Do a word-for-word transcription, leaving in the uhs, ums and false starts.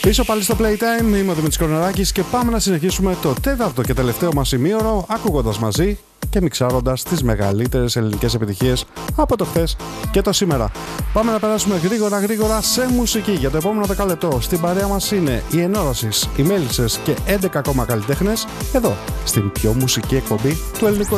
Πίσω πάλι στο Playtime, είμαι ο Δημήτρης Κορνεράκης και πάμε να συνεχίσουμε το τέταρτο και τελευταίο μας ημίωρο, ακούγοντας μαζί και μιξάροντας τις μεγαλύτερες ελληνικές επιτυχίες από το χθες και το σήμερα. Πάμε να περάσουμε γρήγορα γρήγορα σε μουσική. Για το επόμενο δεκάλεπτο στην παρέα μας είναι οι Ενόρασης, οι Μέλισσες και έντεκα ακόμα καλλιτέχνες εδώ στην πιο μουσική εκπομπή του ελληνικού